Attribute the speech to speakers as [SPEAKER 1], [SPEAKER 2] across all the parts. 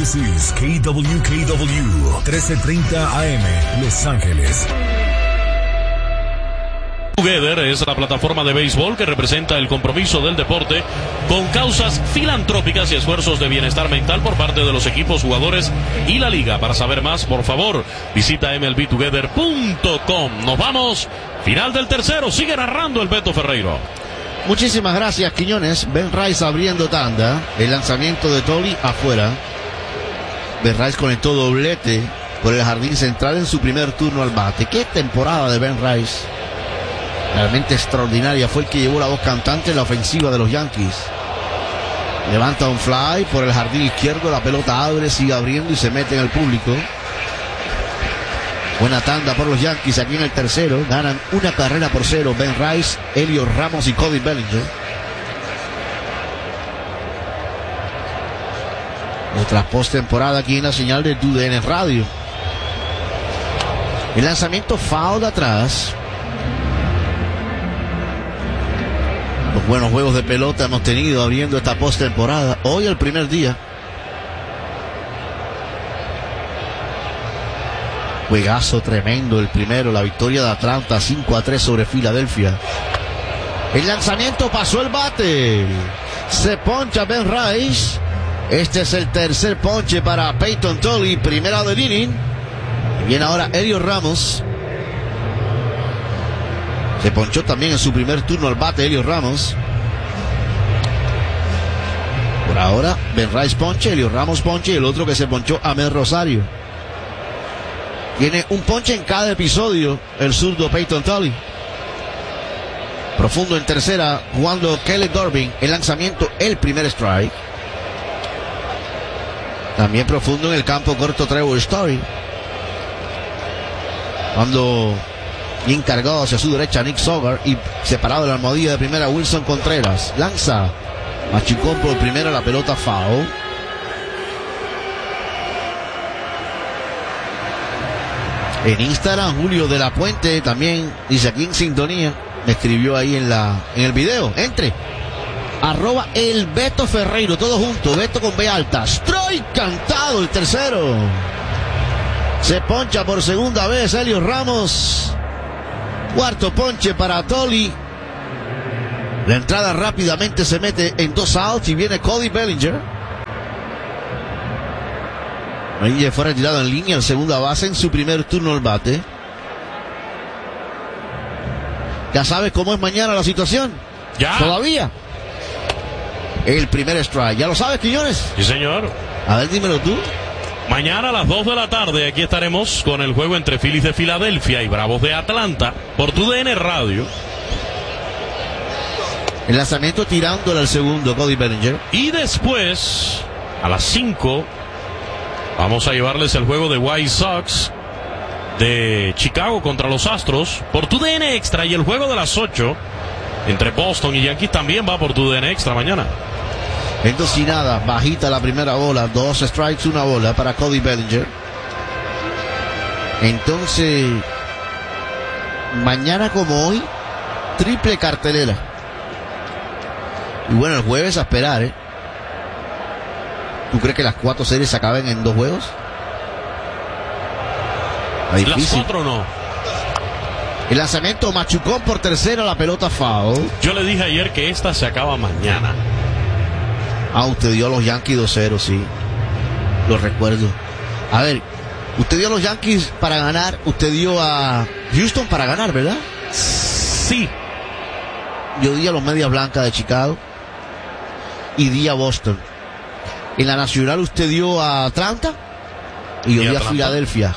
[SPEAKER 1] This is KWKW 1330 AM, Los Ángeles.
[SPEAKER 2] Together es la plataforma de béisbol que representa el compromiso del deporte con causas filantrópicas y esfuerzos de bienestar mental por parte de los equipos, jugadores y la liga. Para saber más, por favor, visita mlbtogether.com. Nos vamos, final del tercero, sigue narrando el Beto Ferreiro.
[SPEAKER 3] Muchísimas gracias, Quiñones. Ben Rice abriendo tanda, el lanzamiento de Tolly afuera. Ben Rice conectó doblete por el jardín central en su primer turno al bate. Qué temporada de Ben Rice, realmente extraordinaria. Fue el que llevó la voz cantante en la ofensiva de los Yankees. Levanta un fly por el jardín izquierdo, la pelota abre, sigue abriendo y se mete en el público. Buena tanda por los Yankees aquí en el tercero. Ganan 1-0 Ben Rice, Heliot Ramos y Cody Bellinger. Otra postemporada aquí en la señal de TUDN Radio. El lanzamiento foul de atrás. Los buenos juegos de pelota hemos tenido abriendo esta postemporada. Hoy el primer día. Juegazo tremendo el primero, la victoria de Atlanta 5-3 sobre Filadelfia. El lanzamiento pasó el bate. Se poncha Ben Rice. Este es el tercer ponche para Peyton Tolly, primera del inning. Y viene ahora Heliot Ramos. Se ponchó también en su primer turno al bate Heliot Ramos. Por ahora Ben Rice ponche, Heliot Ramos ponche y el otro que se ponchó, Amed Rosario. Tiene un ponche en cada episodio el zurdo Peyton Tolly. Profundo en tercera jugando Kelly Dorbin. El lanzamiento, el primer strike. También profundo en el campo corto Trevor Story. Cuando bien cargado hacia su derecha Nick Sogar y separado de la almohadilla de primera Wilson Contreras. Lanza Machucón por primera, la pelota foul. En Instagram, Julio de la Puente también dice aquí en sintonía. Me escribió ahí en el video. Entre. @ el Beto Ferreiro, todo junto. Beto con B alta. Strike cantado el tercero. Se poncha por segunda vez Heliot Ramos. Cuarto ponche para Tolly. La entrada rápidamente se mete en 2 outs y viene Cody Bellinger. Ahí fue retirado en línea en segunda base en su primer turno al bate. ¿Ya sabes cómo es mañana la situación?
[SPEAKER 2] Ya.
[SPEAKER 3] ¿Todavía? El primer strike. ¿Ya lo sabes, Quiñones?
[SPEAKER 2] Sí, señor.
[SPEAKER 3] A ver, dímelo tú.
[SPEAKER 2] Mañana a las 2 de la tarde aquí estaremos con el juego entre Phillies de Filadelfia y Bravos de Atlanta por TUDN Radio.
[SPEAKER 3] El lanzamiento tirándole al segundo, Cody Bellinger.
[SPEAKER 2] Y después, a las 5, vamos a llevarles el juego de White Sox de Chicago contra los Astros por TUDN Extra, y el juego de las 8 entre Boston y Yankees también va por TUDN Extra mañana.
[SPEAKER 3] En 2-0, bajita la primera bola, 2 strikes, 1 bola para Cody Bellinger. Entonces, mañana como hoy, triple cartelera. Y bueno, el jueves a esperar, ¿eh? ¿Tú crees que las 4 series se acaben en 2 juegos?
[SPEAKER 2] Las 4 no.
[SPEAKER 3] El lanzamiento Machucón por tercera, la pelota foul.
[SPEAKER 2] Yo le dije ayer que esta se acaba mañana.
[SPEAKER 3] Usted dio a los Yankees 2-0, sí. Lo recuerdo. A ver, usted dio a los Yankees para ganar, usted dio a Houston para ganar, ¿verdad?
[SPEAKER 2] Sí.
[SPEAKER 3] Yo di a los Medias Blancas de Chicago y di a Boston. En la Nacional usted dio a Atlanta y yo di a Filadelfia.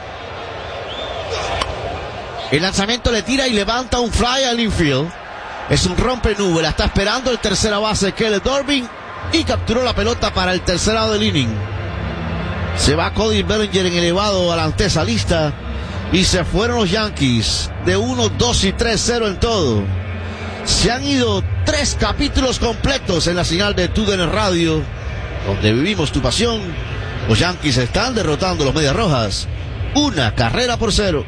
[SPEAKER 3] El lanzamiento le tira y levanta un fly al infield. Es un rompenube, la está esperando el tercera base Kelly Dorbin y capturó la pelota para el tercer lado del inning. Se va Cody Bellinger en elevado a la antesa y se fueron los Yankees de 1, 2 y 3-0 en todo. Se han ido 3 capítulos completos en la señal de TUDN Radio, donde vivimos tu pasión. Los Yankees están derrotando a los Medias Rojas 1-0.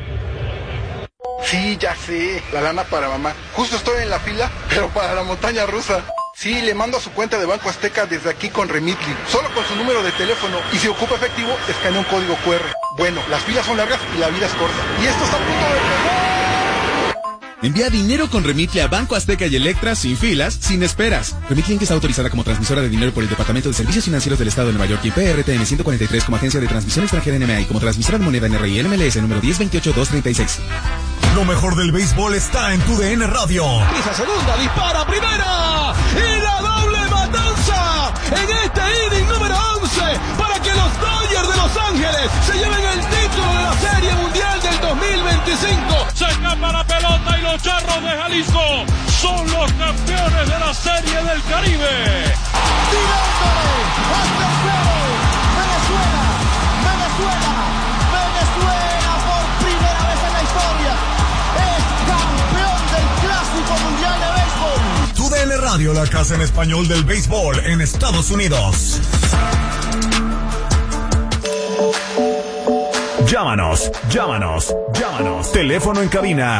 [SPEAKER 4] Sí, ya sé, la lana para mamá. Justo estoy en la fila, pero para la montaña rusa. Sí, le mando a su cuenta de Banco Azteca desde aquí con Remitly, solo con su número de teléfono, y si ocupa efectivo, escanea un código QR. Bueno, las filas son largas y la vida es corta. Y esto está a punto de empezar.
[SPEAKER 5] Envía dinero con Remitly a Banco Azteca y Electra sin filas, sin esperas. Remitly Inc. está autorizada como transmisora de dinero por el Departamento de Servicios Financieros del Estado de Nueva York y PRTN 143 como agencia de transmisión extranjera NMA y como transmisora de moneda NRI NMLS número 1028-236.
[SPEAKER 1] Lo mejor del béisbol está en TUDN Radio.
[SPEAKER 6] Pisa segunda, dispara primera y la doble matanza en este inning número 11 para que los Dodgers de Los Ángeles se lleven el título de la Serie Mundial del 2025.
[SPEAKER 2] Se escapa la pelota y los Charros de Jalisco son los campeones de la Serie del Caribe.
[SPEAKER 6] Tirándole al tercero. Venezuela por primera vez en la historia es campeón del Clásico Mundial de Béisbol.
[SPEAKER 1] TUDN Radio, la casa en español del béisbol en Estados Unidos. Llámanos. Teléfono en cabina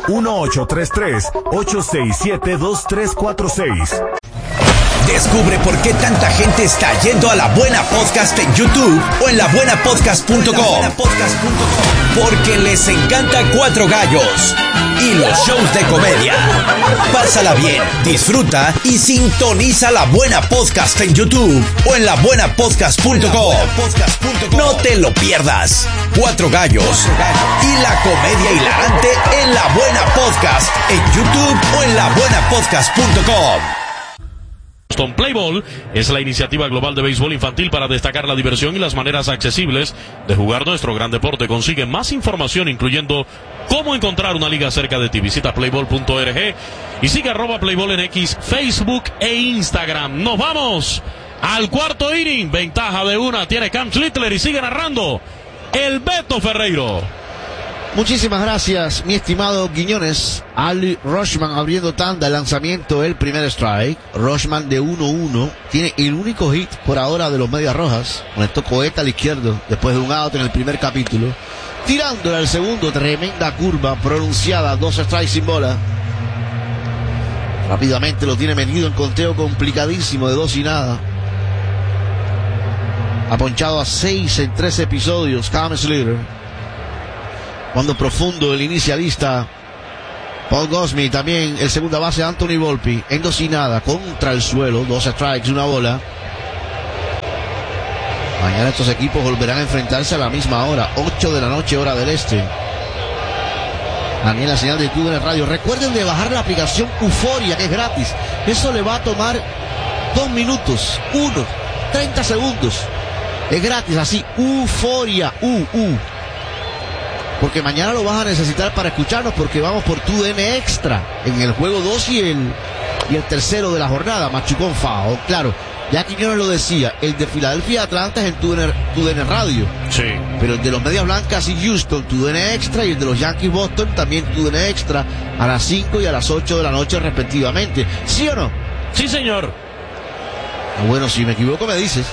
[SPEAKER 1] 1833-867-2346.
[SPEAKER 7] Descubre por qué tanta gente está yendo a La Buena Podcast en YouTube o en labuenapodcast.com. Porque les encanta Cuatro Gallos y los shows de comedia. Pásala bien, disfruta y sintoniza La Buena Podcast en YouTube o en labuenapodcast.com. No te lo pierdas. Cuatro Gallos y la comedia hilarante en La Buena Podcast en YouTube o en labuenapodcast.com.
[SPEAKER 2] Boston Play Ball es la iniciativa global de béisbol infantil para destacar la diversión y las maneras accesibles de jugar nuestro gran deporte. Consigue más información, incluyendo cómo encontrar una liga cerca de ti. Visita playball.org y sigue @playball en X, Facebook e Instagram. Nos vamos al cuarto inning. Ventaja de una tiene Cam Schlittler y sigue narrando el Beto Ferreiro.
[SPEAKER 3] Muchísimas gracias, mi estimado Quiñones. Ali Rutschman abriendo tanda, el lanzamiento, el primer strike. Rutschman de 1-1, tiene el único hit por ahora de los Medias Rojas. Conectó cohete al izquierdo después de un out en el primer capítulo. Tirándole al segundo, tremenda curva pronunciada, 2 strikes sin bola. Rápidamente lo tiene metido en conteo complicadísimo de 2-0. Ha ponchado a 6 en 3 episodios, Cam Schlittler. Cuando profundo el inicialista Paul Goldschmidt, también el segunda base Anthony Volpe en 2-0 contra el suelo, 2 strikes, 1 bola. Mañana estos equipos volverán a enfrentarse a la misma hora, 8 de la noche, hora del este. También la señal de TUDN Radio. Recuerden de bajar la aplicación Euforia, que es gratis. Eso le va a tomar 2 minutos, 30 segundos. Es gratis, así, Euforia, porque mañana lo vas a necesitar para escucharnos, porque vamos por TUDN Extra en el juego 2 y el tercero de la jornada, Machucón Fao. Claro, ya Quiñones lo decía, el de Filadelfia Atlanta es en TUDN Radio.
[SPEAKER 2] Sí.
[SPEAKER 3] Pero el de los Medias Blancas y Houston, TUDN Extra, y el de los Yankees Boston, también TUDN Extra, a las 5 y a las 8 de la noche respectivamente. ¿Sí o no?
[SPEAKER 2] Sí, señor.
[SPEAKER 3] Bueno, si me equivoco me dices.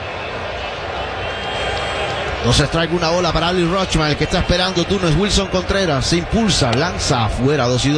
[SPEAKER 3] 2 strike, 1 bola para Ali Rutschman. El que está esperando turno es Wilson Contreras. Se impulsa, lanza afuera, 2-2.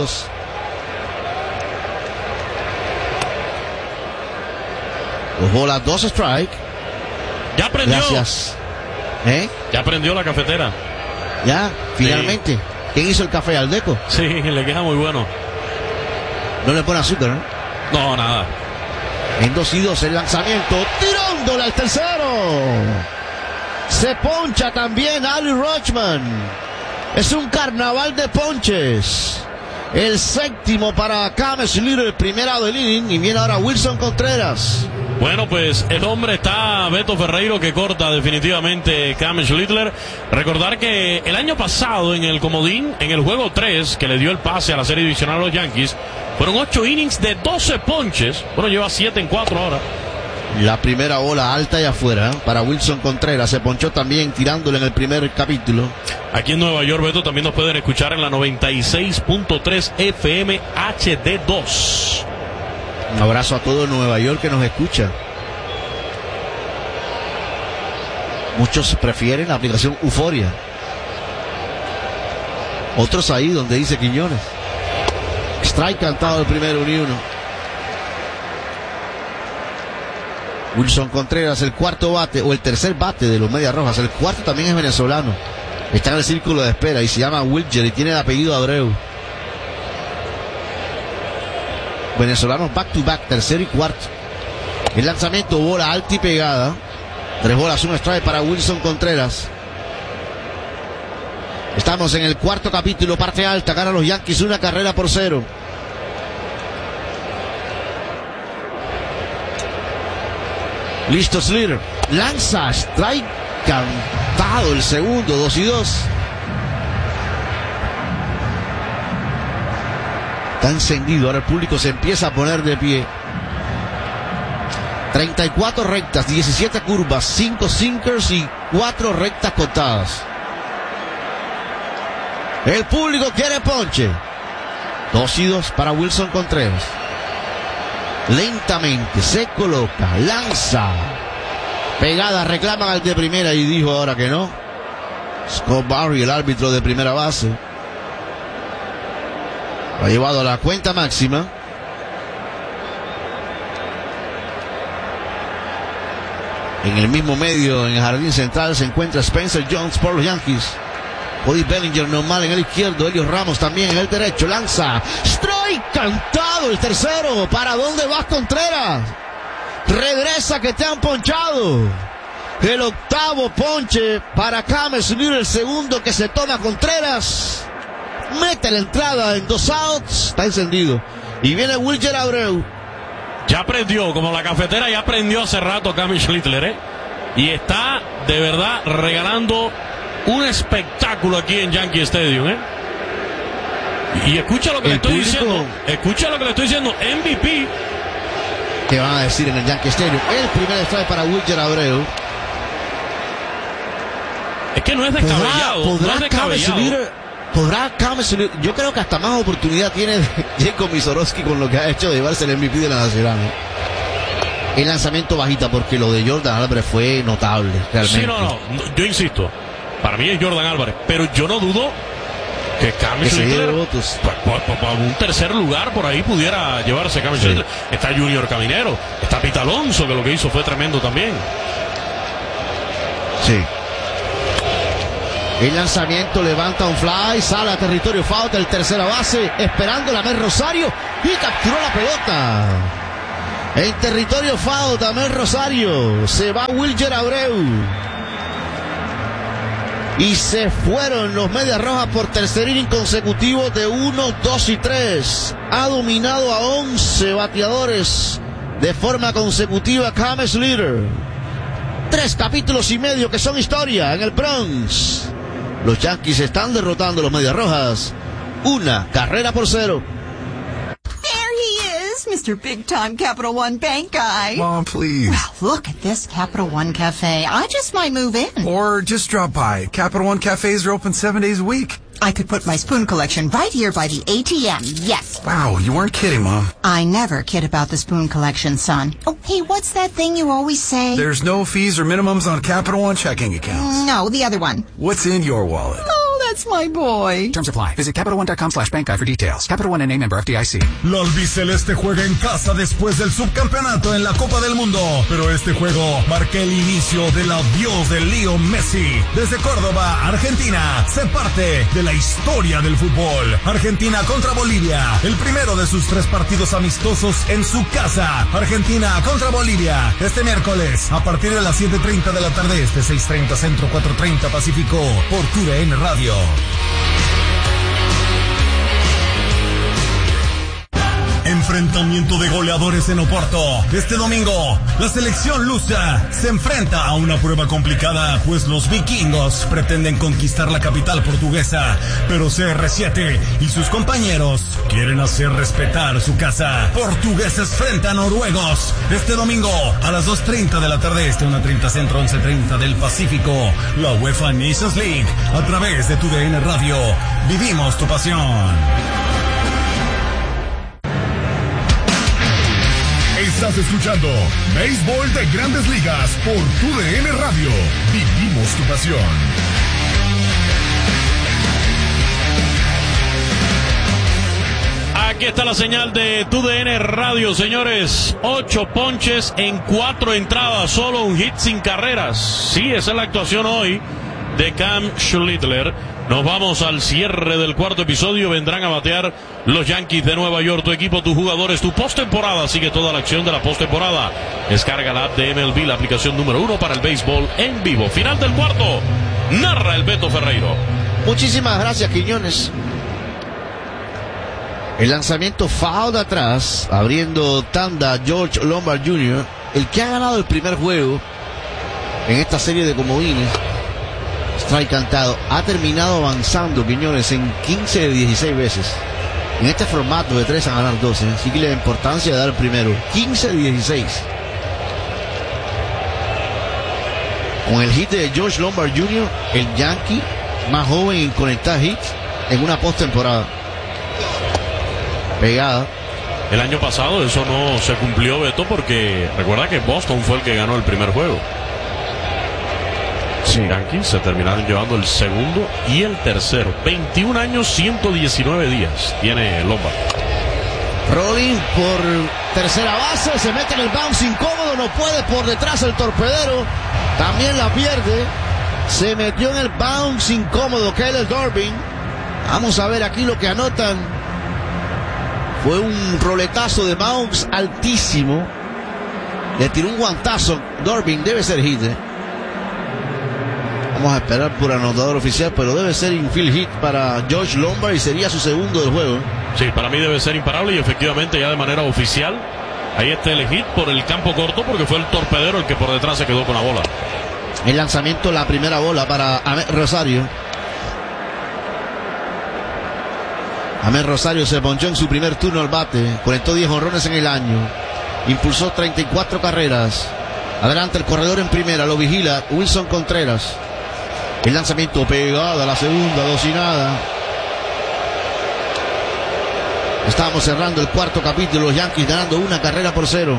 [SPEAKER 3] 2 bolas, 2 strike.
[SPEAKER 2] Ya aprendió.
[SPEAKER 3] Gracias.
[SPEAKER 2] Ya aprendió la cafetera.
[SPEAKER 3] Ya, finalmente. Sí. ¿Quién hizo el café? ¿Aldeco?
[SPEAKER 2] Sí, le queda muy bueno.
[SPEAKER 3] No le pone azúcar, ¿no?
[SPEAKER 2] No, nada.
[SPEAKER 3] En 2-2 el lanzamiento. Tirándole al tercero. Se poncha también Ali Rutschman. Es un carnaval de ponches. El séptimo para Cam Schlittler, primera del inning, y viene ahora Wilson Contreras.
[SPEAKER 2] Bueno, pues el hombre está Beto Ferreiro, que corta definitivamente Cam Schlittler. Recordar que el año pasado en el comodín, en el juego 3, que le dio el pase a la serie divisional a los Yankees, fueron 8 innings de 12 ponches. Bueno, lleva 7 en 4 ahora.
[SPEAKER 3] La primera bola alta y afuera para Wilson Contreras. Se ponchó también tirándole en el primer capítulo.
[SPEAKER 2] Aquí en Nueva York, Beto, también nos pueden escuchar en la 96.3 FM HD2.
[SPEAKER 3] Un abrazo a todo Nueva York que nos escucha. Muchos prefieren la aplicación Euforia. Otros ahí donde dice Quiñones. Strike cantado el primero, 1-1. Wilson Contreras, el cuarto bate, o el tercer bate de los Medias Rojas. El cuarto también es venezolano. Está en el círculo de espera y se llama Wilger y tiene el apellido Abreu. Venezolanos back to back, tercero y cuarto. El lanzamiento, bola alta y pegada. 3 bolas, 1 strike para Wilson Contreras. Estamos en el cuarto capítulo, parte alta. Ganan los Yankees 1-0. Listo Slater. Lanza, strike cantado el segundo, 2-2. Está encendido, ahora el público se empieza a poner de pie. 34 rectas, 17 curvas, 5 sinkers y 4 rectas cortadas. El público quiere ponche. 2-2 para Wilson Contreras. Lentamente se coloca, lanza. Pegada, reclaman al de primera y dijo ahora que no. Scott Barry, el árbitro de primera base, ha llevado a la cuenta máxima. En el mismo medio, en el jardín central, se encuentra Spencer Jones por los Yankees. Cody Bellinger normal en el izquierdo, Helios Ramos también en el derecho. Lanza, strike cantado el tercero. ¿Para dónde vas, Contreras? Regresa, que te han ponchado. El octavo ponche para Kame Slater, el segundo que se toma Contreras. Mete la entrada en 2 outs. Está encendido. Y viene Wilger Abreu.
[SPEAKER 2] Ya aprendió, como la cafetera ya aprendió hace rato Kame Slater, y está de verdad regalando un espectáculo aquí en Yankee Stadium, Y escucha lo que le estoy diciendo. Escucha lo que le estoy diciendo. MVP.
[SPEAKER 3] ¿Qué van a decir en el Yankee Stadium? El primer strike para Wilger Abreu.
[SPEAKER 2] Es que no es descabellado.
[SPEAKER 3] ¿Podrá Kame Slater? Yo creo que hasta más oportunidad tiene Jacob Misorowski con lo que ha hecho de llevarse el MVP de la Nacional. El lanzamiento bajita, porque lo de Jordan Álvarez fue notable, realmente.
[SPEAKER 2] Sí, no, yo insisto. Para mí es Jordan Álvarez, pero yo no dudo que Kame Slater, por un tercer lugar por ahí pudiera llevarse Kame Slater. Está Junior Caminero, está Pete Alonso, que lo que hizo fue tremendo también.
[SPEAKER 3] Sí. El lanzamiento levanta un fly, sale a territorio foul del tercera base, esperando la Mel Rosario y capturó la pelota. En territorio foul de Mel Rosario, se va Wilger Abreu. Y se fueron los Medias Rojas por tercer inning consecutivo de 1, 2 y 3. Ha dominado a 11 bateadores de forma consecutiva Kame Slater. 3 capítulos y medio que son historia en el Bronx. Los Yankees están derrotando a los Medias Rojas 1-0.
[SPEAKER 8] Mr. Big Time Capital One Bank guy.
[SPEAKER 9] Mom, please.
[SPEAKER 8] Well, look at this Capital One Cafe. I just might move in.
[SPEAKER 9] Or just drop by. Capital One cafes are open 7 days a week.
[SPEAKER 8] I could put my spoon collection right here by the ATM. Yes.
[SPEAKER 9] Wow, you weren't kidding, Mom.
[SPEAKER 8] I never kid about the spoon collection, son. Oh, hey, what's that thing you always say?
[SPEAKER 9] There's no fees or minimums on Capital One checking accounts.
[SPEAKER 8] No, the other one.
[SPEAKER 9] What's in your wallet?
[SPEAKER 8] That's my boy.
[SPEAKER 10] Terms apply. Visit CapitalOne.com/bankguy for details. Capital One N.A. member FDIC.
[SPEAKER 1] La albiceleste juega en casa después del subcampeonato en la Copa del Mundo. Pero este juego marca el inicio del adiós de Leo Messi. Desde Córdoba, Argentina, se parte de la historia del fútbol. Argentina contra Bolivia. El primero de sus 3 partidos amistosos en su casa. Argentina contra Bolivia. Este miércoles, a partir de las 7:30 de la tarde, 6:30 Centro, 4:30 Pacífico, por TUDN Radio. Enfrentamiento de goleadores en Oporto. Este domingo, la selección lusa se enfrenta a una prueba complicada, pues los vikingos pretenden conquistar la capital portuguesa, pero CR7 y sus compañeros quieren hacer respetar su casa. Portugueses frente a noruegos. Este domingo, a las 2:30 de la tarde, 1:30 Centro, 11:30 del Pacífico, la UEFA Nations League, a través de TUDN Radio. Vivimos tu pasión. Estás escuchando Béisbol de Grandes Ligas por TUDN Radio. Vivimos tu pasión.
[SPEAKER 2] Aquí está la señal de TUDN Radio, señores. 8 ponches en 4 entradas, solo un hit sin carreras. Sí, esa es la actuación hoy de Cam Schlittler. Nos vamos al cierre del cuarto episodio. Vendrán a batear los Yankees de Nueva York. Tu equipo, tus jugadores, tu postemporada. Sigue toda la acción de la postemporada. Descarga la app de MLB, la aplicación número 1 para el béisbol en vivo. Final del cuarto. Narra el Beto Ferreiro.
[SPEAKER 3] Muchísimas gracias, Quiñones. El lanzamiento foul de atrás, abriendo tanda George Lombard Jr., el que ha ganado el primer juego en esta serie de comodines. Strike cantado, ha terminado avanzando, Quiñones, en 15 de 16 veces. En este formato de 3 a ganar 12, así que la importancia de dar el primero. 15 de 16. Con el hit de George Lombard Jr., el Yankee más joven en conectar hits en una postemporada. Pegada.
[SPEAKER 2] El año pasado eso no se cumplió, Beto, porque recuerda que Boston fue el que ganó el primer juego. Sí. Yankees se terminaron llevando el segundo y el tercero. 21 años, 119 días tiene Lombard.
[SPEAKER 3] Rolling por tercera base, se mete en el bounce incómodo, no puede por detrás el torpedero, también la pierde. Se metió en el bounce incómodo Kyle Dorbin. Vamos a ver aquí lo que anotan. Fue un roletazo de bounce altísimo. Le tiró un guantazo. Dorbin, debe ser hit, Vamos a esperar por anotador oficial, pero debe ser infield hit para George Lombard y sería su segundo del juego.
[SPEAKER 2] Sí, para mí debe ser imparable y efectivamente ya de manera oficial ahí está el hit por el campo corto, porque fue el torpedero el que por detrás se quedó con la bola.
[SPEAKER 3] El lanzamiento, la primera bola para Amed Rosario. Amed Rosario se ponchó en su primer turno al bate, conectó 10 jonrones en el año, impulsó 34 carreras. Adelante el corredor en primera, lo vigila Wilson Contreras. El lanzamiento pegada a la segunda, 2-0. Estamos cerrando el cuarto capítulo, los Yankees ganando 1-0.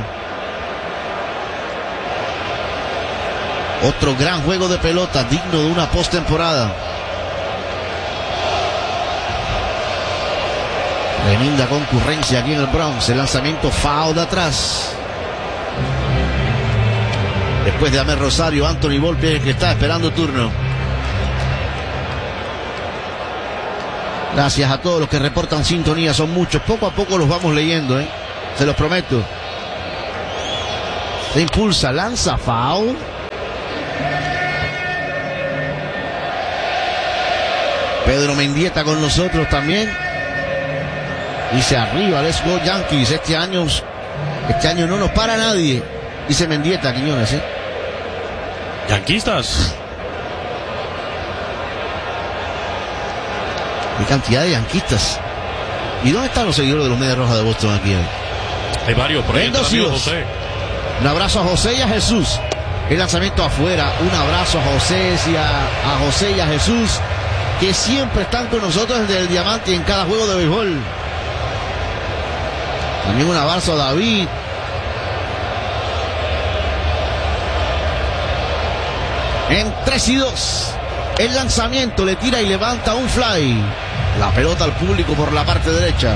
[SPEAKER 3] Otro gran juego de pelota, digno de una postemporada. Tremenda concurrencia aquí en el Bronx. El lanzamiento foul de atrás. Después de Amed Rosario, Anthony Volpe, que está esperando turno. Gracias a todos los que reportan sintonía, son muchos. Poco a poco los vamos leyendo, se los prometo. Se impulsa, lanza foul. Pedro Mendieta con nosotros también. Dice arriba, let's go Yankees. Este año no nos para nadie. Dice Mendieta, Quiñones,
[SPEAKER 2] Yanquistas.
[SPEAKER 3] Qué cantidad de yanquistas. ¿Y dónde están los seguidores de los Medias Rojas de Boston aquí?
[SPEAKER 2] Hay varios por ahí.
[SPEAKER 3] José. Un abrazo a José y a Jesús. El lanzamiento afuera. Un abrazo a José y a Jesús, que siempre están con nosotros desde el Diamante en cada juego de béisbol. También un abrazo a David. En 3-2. El lanzamiento le tira y levanta un fly. La pelota al público por la parte derecha.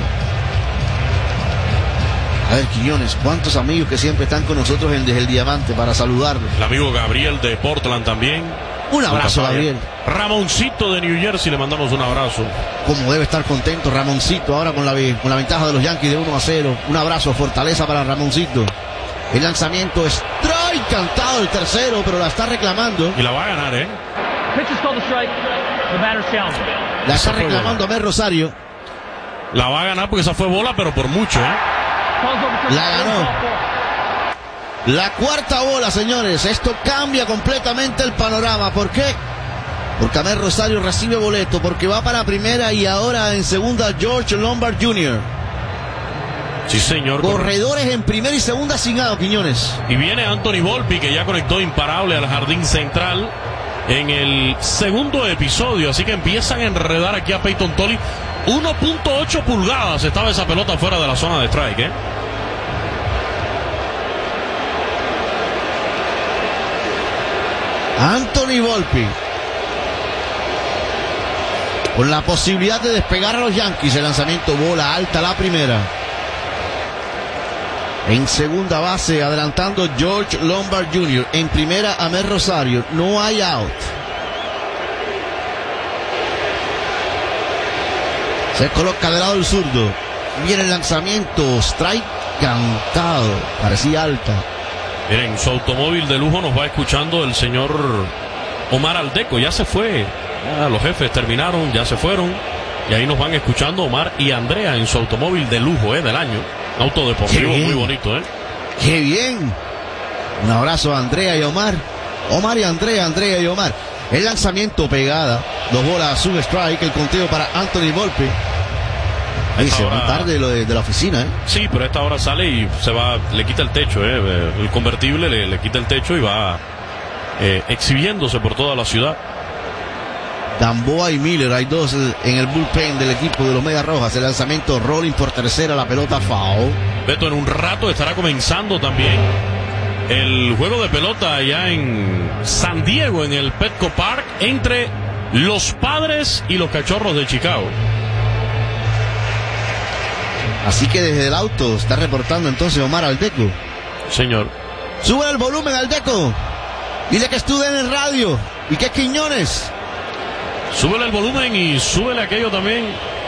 [SPEAKER 3] A ver, Quiñones, cuántos amigos que siempre están con nosotros desde el Diamante para saludarlos.
[SPEAKER 2] El amigo Gabriel de Portland también.
[SPEAKER 3] Un abrazo, Gabriel.
[SPEAKER 2] Ramoncito de New Jersey, le mandamos un abrazo.
[SPEAKER 3] Como debe estar contento Ramoncito ahora con la ventaja de los Yankees de 1-0. Un abrazo, fortaleza para Ramoncito. El lanzamiento es strike cantado el tercero, pero la está reclamando.
[SPEAKER 2] Y la va a ganar,
[SPEAKER 3] La está reclamando Amed Rosario.
[SPEAKER 2] La va a ganar porque esa fue bola, pero por mucho,
[SPEAKER 3] La ganó. La cuarta bola, señores. Esto cambia completamente el panorama. ¿Por qué? Porque Amed Rosario recibe boleto, porque va para primera y ahora en segunda George Lombard Jr.
[SPEAKER 2] Sí, señor.
[SPEAKER 3] Corredores en primera y segunda sin out, Quiñones.
[SPEAKER 2] Y viene Anthony Volpe, que ya conectó imparable al jardín central en el segundo episodio. Así que empiezan a enredar aquí a Peyton Tolly. 1.8 pulgadas estaba esa pelota fuera de la zona de strike,
[SPEAKER 3] Anthony Volpe. con la posibilidad de despegar a los Yankees. El lanzamiento, bola alta, la primera. En segunda base, adelantando George Lombard Jr. En primera, Amer Rosario. No hay out. Se coloca del lado del zurdo. Viene el lanzamiento. Strike cantado. Parecía alta.
[SPEAKER 2] Miren, su automóvil de lujo nos va escuchando el señor Omar Aldeco. Ya se fue. Ya los jefes terminaron, ya se fueron. Y ahí nos van escuchando Omar y Andrea en su automóvil de lujo del año. Auto deportivo muy bonito,
[SPEAKER 3] ¡Qué bien! Un abrazo a Andrea y Omar. Omar y Andrea, Andrea y Omar. El lanzamiento, pegada. 2 bolas, un strike. El conteo para Anthony Volpe. Ahí se va tarde lo de la oficina,
[SPEAKER 2] Sí, pero a esta hora sale y se va, le quita el techo, el convertible le quita el techo y va exhibiéndose por toda la ciudad.
[SPEAKER 3] Gamboa y Miller, hay dos en el bullpen del equipo de los Medias Rojas. El lanzamiento, rolling por tercera, la pelota foul.
[SPEAKER 2] Beto, en un rato estará comenzando también el juego de pelota allá en San Diego, en el Petco Park, entre los Padres y los Cachorros de Chicago.
[SPEAKER 3] Así que desde el auto está reportando entonces Omar Aldeco.
[SPEAKER 2] Señor.
[SPEAKER 3] Sube el volumen, Aldeco. Dile que estudien en radio. Y que Quiñones.
[SPEAKER 2] Súbele el volumen y súbele aquello también.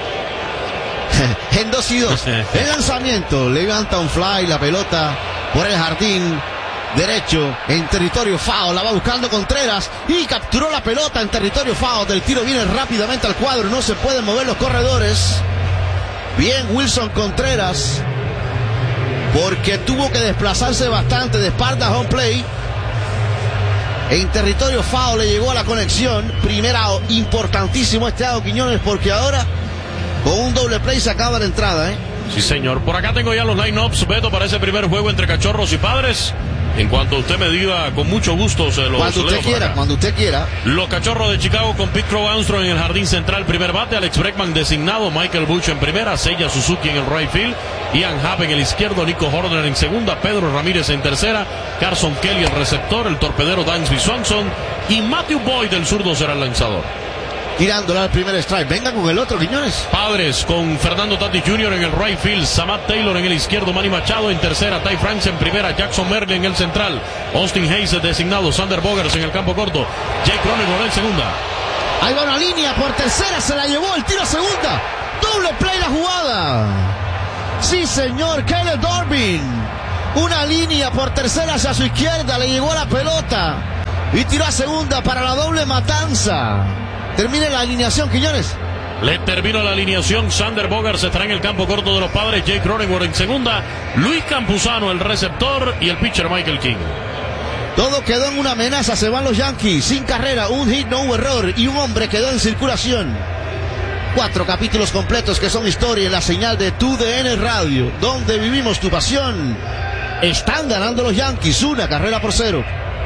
[SPEAKER 3] En 2 y 2. El lanzamiento. Levanta un fly, la pelota por el jardín derecho en territorio foul. La va buscando Contreras y capturó la pelota en territorio foul. Del tiro viene rápidamente al cuadro. No se pueden mover los corredores. Bien Wilson Contreras, porque tuvo que desplazarse bastante de espaldas a home play. En territorio foul le llegó a la conexión. Primera importantísimo este lado Quiñones, porque ahora con un doble play se acaba la entrada.
[SPEAKER 2] Sí, señor. Por acá tengo ya los line-ups, Beto, para ese primer juego entre Cachorros y Padres. En cuanto usted me diga, con mucho gusto se lo
[SPEAKER 3] cuando usted quiera, cuando usted quiera.
[SPEAKER 2] Los Cachorros de Chicago con Pete Crow Armstrong en el jardín central, primer bate, Alex Bregman designado, Michael Busch en primera, Seiya Suzuki en el right field, Ian Happ en el izquierdo, Nico Horner en segunda, Pedro Ramírez en tercera, Carson Kelly el receptor, el torpedero Dansby Swanson y Matthew Boyd el zurdo será el lanzador.
[SPEAKER 3] Tirándole al primer strike. Venga con el otro, Quiñones.
[SPEAKER 2] Padres con Fernando Tatis Jr. en el right field, Samad Taylor en el izquierdo, Manny Machado en tercera, Ty Franks en primera, Jackson Merle en el central, Austin Hayes designado, Sander Bogers en el campo corto, Jake Cronenworth en segunda.
[SPEAKER 3] Ahí va una línea por tercera, se la llevó el tiro a segunda. Doble play la jugada. Sí, señor, Caleb Dorbin. Una línea por tercera hacia su izquierda, le llegó la pelota y tiró a segunda para la doble matanza. Termine la alineación, Quiñones.
[SPEAKER 2] Le terminó la alineación. Sander Bogers estará en el campo corto de los Padres. Jake Cronenworth en segunda. Luis Campuzano, el receptor. Y el pitcher Michael King.
[SPEAKER 3] Todo quedó en una amenaza. Se van los Yankees. Sin carrera, un hit, no hubo error. Y un hombre quedó en circulación. 4 capítulos completos que son historia en la señal de TUDN Radio, donde vivimos tu pasión. Están ganando los Yankees 1-0.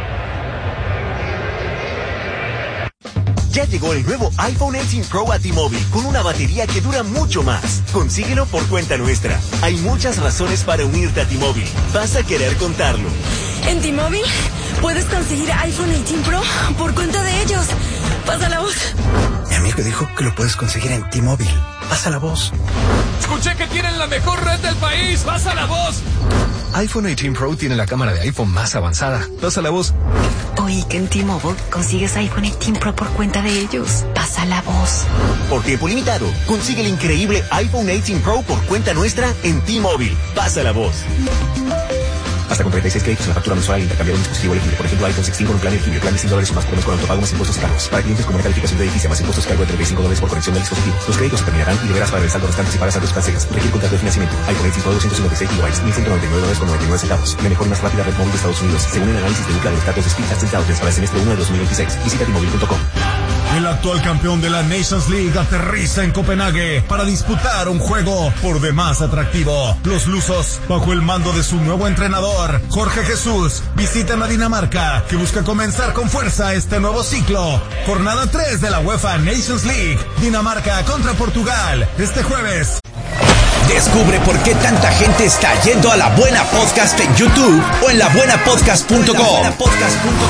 [SPEAKER 11] Ya llegó el nuevo iPhone 18 Pro a T-Mobile con una batería que dura mucho más. Consíguelo por cuenta nuestra. Hay muchas razones para unirte a T-Mobile. Vas a querer contarlo.
[SPEAKER 12] En T-Mobile puedes conseguir iPhone 18 Pro por cuenta de ellos. Pasa la voz.
[SPEAKER 13] Mi amigo dijo que lo puedes conseguir en T-Mobile. Pasa la voz.
[SPEAKER 6] Escuché que tienen la mejor red del país. Pasa la voz.
[SPEAKER 13] iPhone 18 Pro tiene la cámara de iPhone más avanzada. Pasa la voz.
[SPEAKER 12] Oí que en T-Mobile consigues iPhone 18 Pro por cuenta de ellos. Pasa la voz.
[SPEAKER 11] Por tiempo limitado, consigue el increíble iPhone 18 Pro por cuenta nuestra en T-Mobile. Pasa la voz. Hasta con 36 créditos en la factura mensual al intercambiar un dispositivo elegible. Por ejemplo, iPhone 16 con un plan elegible. Plan de $100 o más por mes con autopago más impuestos cargos. Para clientes con una calificación de edificio más impuestos cargo de $35 por conexión del dispositivo. Los créditos se terminarán y deberás pagar el saldo restante si pagas saldos cancelas. Requiere contrato de financiamiento. iPhone 18 Pro 256 GB, $1.199.99. La mejor y más rápida red móvil de Estados Unidos, según el análisis de Ookla de los datos de Speed Test Intelligence para el semestre 1 de 2026. Visita T-Mobile.com.
[SPEAKER 1] El actual campeón de la Nations League aterriza en Copenhague para disputar un juego por demás atractivo. Los lusos, bajo el mando de su nuevo entrenador, Jorge Jesús, visitan a Dinamarca, que busca comenzar con fuerza este nuevo ciclo. Jornada 3 de la UEFA Nations League. Dinamarca contra Portugal, este jueves.
[SPEAKER 7] Descubre por qué tanta gente está yendo a La Buena Podcast en YouTube o en labuenapodcast.com.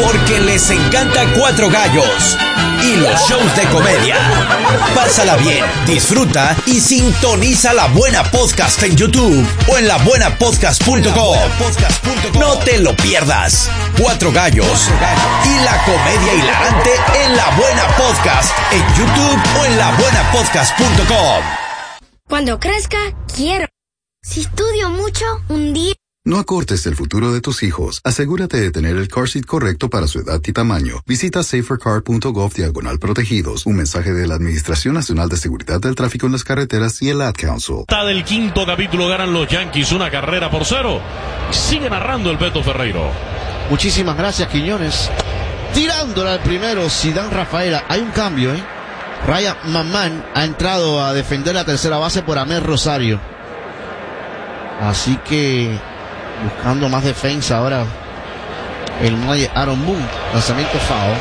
[SPEAKER 7] porque les encanta Cuatro Gallos y los shows de comedia. Pásala bien, disfruta y sintoniza La Buena Podcast en YouTube o en labuenapodcast.com. No te lo pierdas. Cuatro Gallos y la comedia hilarante en La Buena Podcast en YouTube o en labuenapodcast.com.
[SPEAKER 14] Cuando crezca, quiero. Si estudio mucho, un día...
[SPEAKER 15] No acortes el futuro de tus hijos. Asegúrate de tener el car seat correcto para su edad y tamaño. Visita safercar.gov/protegidos. Un mensaje de la Administración Nacional de Seguridad del Tráfico en las Carreteras y el Ad Council.
[SPEAKER 2] Del quinto capítulo ganan los Yankees 1-0. Sigue narrando el Beto Ferreiro.
[SPEAKER 3] Muchísimas gracias, Quiñones. Tirándola al primero, Zidane Rafaela. Hay un cambio, Ryan McMahon ha entrado a defender la tercera base por Amer Rosario. Así que buscando más defensa ahora el muelle Aaron Boone. Lanzamiento foul.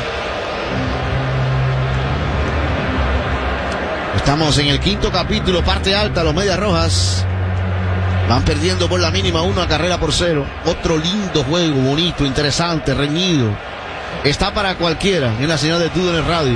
[SPEAKER 3] Estamos en el quinto capítulo, parte alta. Los Medias Rojas van perdiendo por la mínima 1-0. Otro lindo juego, bonito, interesante, reñido. Está para cualquiera. Es la señal de todo en el radio.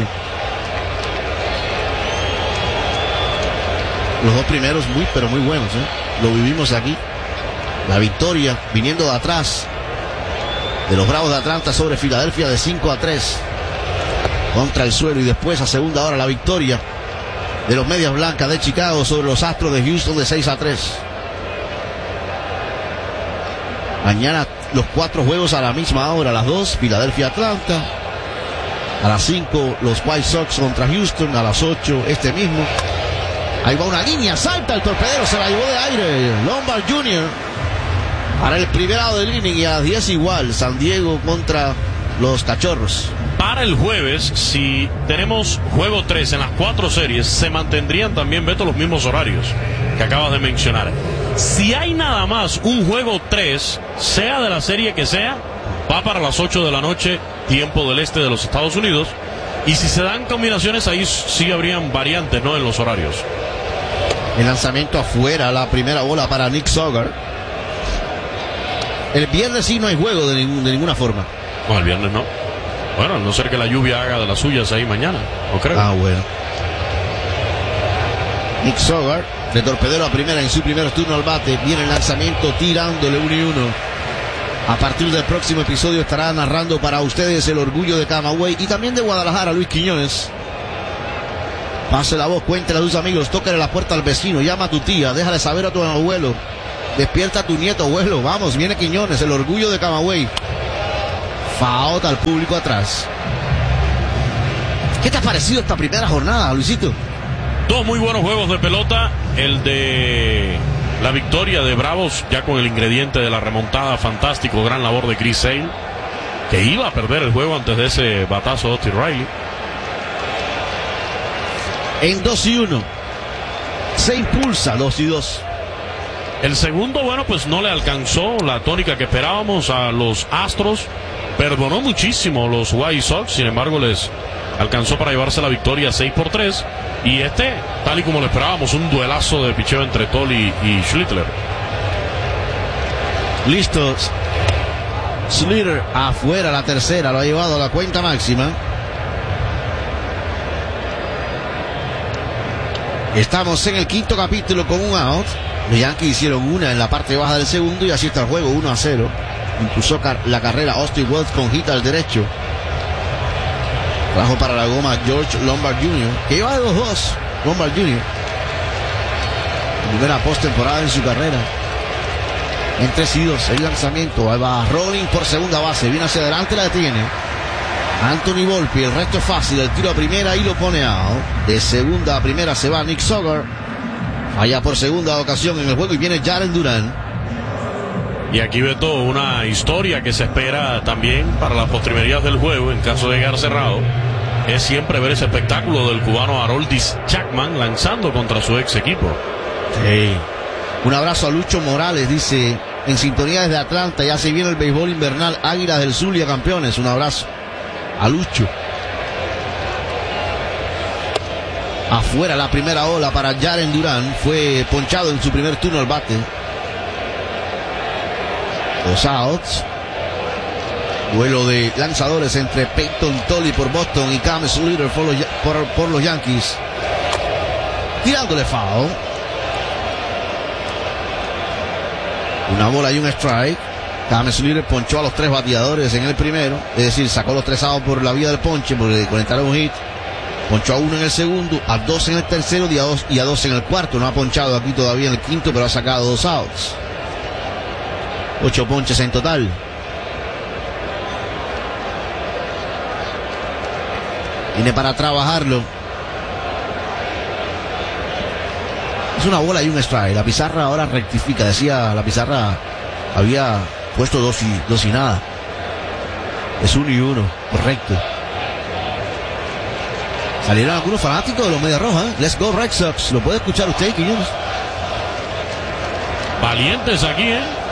[SPEAKER 3] Los dos primeros muy pero muy buenos, Lo vivimos aquí. La victoria viniendo de atrás de los Bravos de Atlanta sobre Filadelfia de 5-3 contra el suelo, y después a segunda hora la victoria de los Medias Blancas de Chicago sobre los Astros de Houston de 6-3. Mañana los 4 juegos a la misma hora: a las 2 Filadelfia Atlanta, a las 5 los White Sox contra Houston, a las 8 este mismo. Ahí va una línea, salta el torpedero, se la llevó de aire Lombard Jr. para el primer lado del inning, y a 10 igual San Diego contra los Cachorros.
[SPEAKER 2] Para el jueves, si tenemos juego 3 en las 4 series, se mantendrían también, Beto, los mismos horarios que acabas de mencionar. Si hay nada más un juego 3, sea de la serie que sea, va para las 8 de la noche, tiempo del este de los Estados Unidos. Y si se dan combinaciones, ahí sí habrían variantes, ¿no?, en los horarios.
[SPEAKER 3] El lanzamiento afuera, la primera bola para Nick Sogard. El viernes sí no hay juego de ninguna forma.
[SPEAKER 2] No, el viernes no. Bueno, a no ser que la lluvia haga de las suyas ahí mañana, ¿no creo?
[SPEAKER 3] Ah, bueno. Nick Sogard, de torpedero a primera en su primer turno al bate. Viene el lanzamiento tirándole 1-1. A partir del próximo episodio estará narrando para ustedes el orgullo de Camagüey y también de Guadalajara, Luis Quiñones. Pase la voz, cuéntele a tus amigos, tóquele la puerta al vecino, llama a tu tía, déjale saber a tu abuelo, despierta a tu nieto, abuelo, vamos, viene Quiñones, el orgullo de Camagüey. Faot al público atrás. ¿Qué te ha parecido esta primera jornada, Luisito?
[SPEAKER 2] 2 muy buenos juegos de pelota. El de la victoria de Bravos, ya con el ingrediente de la remontada, fantástico, gran labor de Chris Sale, que iba a perder el juego antes de ese batazo de Austin Riley.
[SPEAKER 3] En 2-1 se impulsa 2-2.
[SPEAKER 2] El segundo, bueno, pues no le alcanzó la tónica que esperábamos a los Astros. Perdonó muchísimo los White Sox, sin embargo les alcanzó para llevarse la victoria 6-3. Y tal y como lo esperábamos, un duelazo de picheo entre Tolley y Schlittler.
[SPEAKER 3] Listos. Schlittler afuera, la tercera, lo ha llevado a la cuenta máxima. Estamos en el quinto capítulo con un out. Los Yankees hicieron una en la parte baja del segundo y así está el juego, 1-0. Impulsó la carrera Austin Wells con hit al derecho. Trajo para la goma George Lombard Jr., que lleva de 2-2. Lombard Jr. Primera postemporada en su carrera. En 3-2, el lanzamiento. Ahí va Rolling por segunda base. Viene hacia adelante, la detiene Anthony Volpi. El resto es fácil. El tiro a primera y lo pone out. De segunda a primera se va Nick Sogard. Allá por segunda ocasión en el juego y viene Jaren Duran.
[SPEAKER 2] Y aquí Beto, una historia que se espera también para las postrimerías del juego, en caso de llegar cerrado, es siempre ver ese espectáculo del cubano Aroldis Chapman lanzando contra su ex equipo.
[SPEAKER 3] Sí. Un abrazo a Lucho Morales, dice, en sintonía desde Atlanta, ya se viene el béisbol invernal, Águilas del Zulia campeones. Un abrazo a Lucho. Afuera la primera ola para Jaren Duran, fue ponchado en su primer turno al bate. 2 outs. Duelo de lanzadores entre Peyton Tolly por Boston y Cam Slater por los Yankees. Tirándole foul. Una bola y un strike. Cam Slater ponchó a los 3 bateadores en el primero. Es decir, sacó los 3 outs por la vía del ponche porque conectaron un hit. Ponchó a 1 en el segundo, a 2 en el tercero y a 2 en el cuarto. No ha ponchado aquí todavía en el quinto, pero ha sacado 2 outs. 8 ponches en total. Viene para trabajarlo. Es una bola y un strike. La pizarra ahora rectifica. Decía la pizarra, había puesto 2 y nada. Es 1 y 1. Correcto. Salieron algunos fanáticos de los Medias Rojas. Let's go Red Sox. ¿Lo puede escuchar usted, Quiñones?
[SPEAKER 2] Valientes aquí,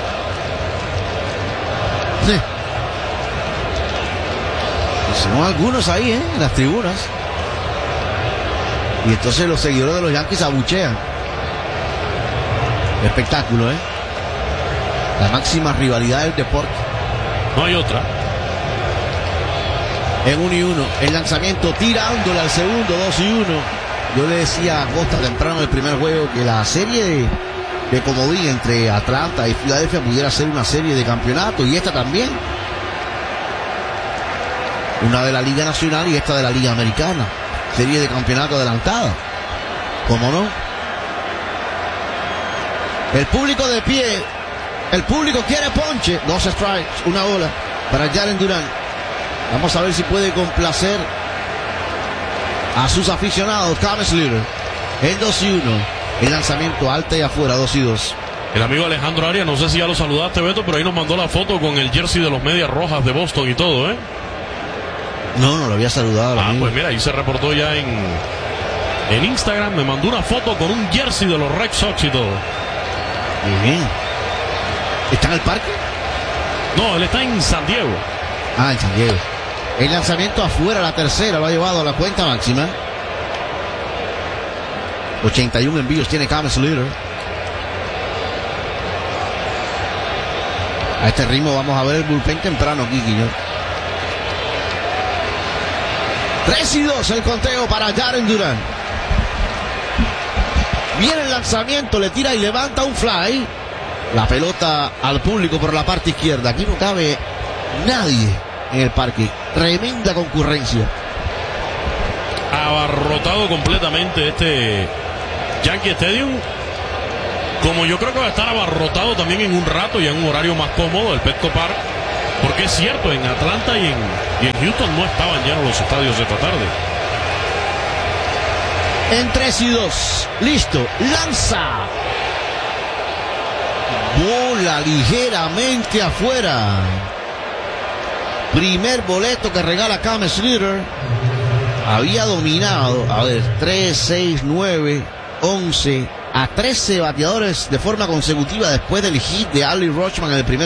[SPEAKER 3] Sí. Son algunos ahí, en las tribunas. Y entonces los seguidores de los Yankees abuchean. Espectáculo, La máxima rivalidad del deporte.
[SPEAKER 2] No hay otra.
[SPEAKER 3] En 1 y 1. El lanzamiento tirándole al segundo, 2 y 1. Yo le decía a Costa temprano en el primer juego que la serie de comodín entre Atlanta y Filadelfia pudiera ser una serie de campeonato, y esta también. Una de la Liga Nacional y esta de la Liga Americana. Serie de campeonato adelantada. ¿Cómo no? El público de pie. El público quiere ponche. 2 strikes, una bola para Jaren Duran. Vamos a ver si puede complacer a sus aficionados. Cam Slater en 2 y 1. El lanzamiento alta y afuera, 2 y 2.
[SPEAKER 2] El amigo Alejandro Arias, no sé si ya lo saludaste, Beto, pero ahí nos mandó la foto con el jersey de los Medias Rojas de Boston y todo,
[SPEAKER 3] No lo había saludado.
[SPEAKER 2] Pues mira, ahí se reportó ya en Instagram. Me mandó una foto con un jersey de los Red Sox y todo.
[SPEAKER 3] Muy bien. ¿Está en el parque?
[SPEAKER 2] No, él está en San Diego.
[SPEAKER 3] En San Diego. El lanzamiento afuera, la tercera, lo ha llevado a la cuenta máxima. 81 envíos tiene Cam Slater. A este ritmo vamos a ver el bullpen temprano aquí, Quiñón. 3 y 2 el conteo para Jaren Duran. Viene el lanzamiento, le tira y levanta un fly. La pelota al público por la parte izquierda. Aquí no cabe nadie en el parque. Tremenda concurrencia.
[SPEAKER 2] Abarrotado completamente este Yankee Stadium. Como yo creo que va a estar abarrotado también en un rato y en un horario más cómodo el Petco Park. Porque es cierto, en Atlanta y en Houston no estaban llenos los estadios esta tarde.
[SPEAKER 3] En 3 y 2. Listo. Lanza. Bola ligeramente afuera. Primer boleto que regala Cam Slater. Había dominado, 3, 6, 9, 11, a 13 bateadores de forma consecutiva después del hit de Ali Rochman en el primer